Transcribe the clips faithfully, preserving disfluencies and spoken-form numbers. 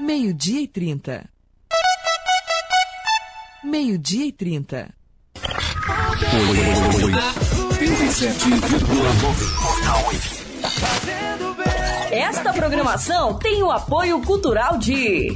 Meio-dia e trinta. Meio-dia e trinta. oitenta e sete vírgula nove Esta programação tem o apoio cultural de...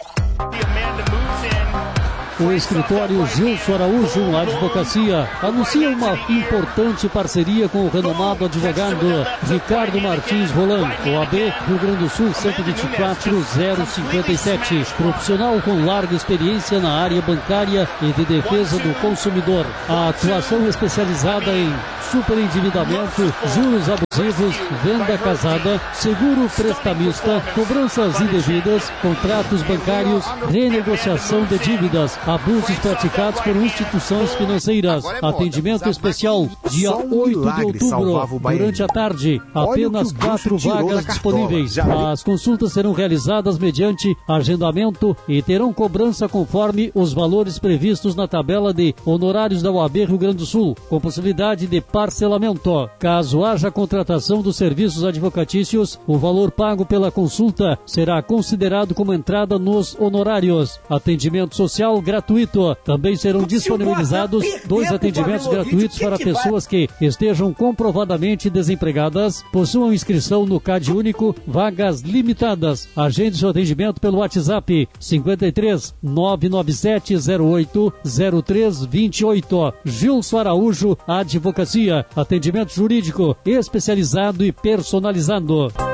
O escritório Gilson Araújo Advocacia anuncia uma importante parceria com o renomado advogado Ricardo Martins Roland, O A B Rio Grande do Sul cento e vinte e quatro zero cinquenta e sete, profissional com larga experiência na área bancária e de defesa do consumidor. A atuação especializada em superendividamento, juros abusivos, venda casada, seguro prestamista, cobranças indevidas, contratos bancários, renegociação de dívidas, abusos praticados por instituições financeiras. Atendimento especial, dia oito de outubro, durante a tarde. Apenas quatro vagas disponíveis. As consultas serão realizadas mediante agendamento e terão cobrança conforme os valores previstos na tabela de honorários da O A B Rio Grande do Sul, com possibilidade de parcelamento. Caso haja contratação dos serviços advocatícios, o valor pago pela consulta será considerado como entrada nos honorários. Atendimento social gratuito. Também serão disponibilizados dois atendimentos gratuitos para pessoas que estejam comprovadamente desempregadas, possuam inscrição no C A D único, vagas limitadas. Agende seu atendimento pelo WhatsApp cinquenta e três, nove nove sete zero oito zero três dois oito. Gilson Araújo Advocacia. Atendimento jurídico especializado e personalizado.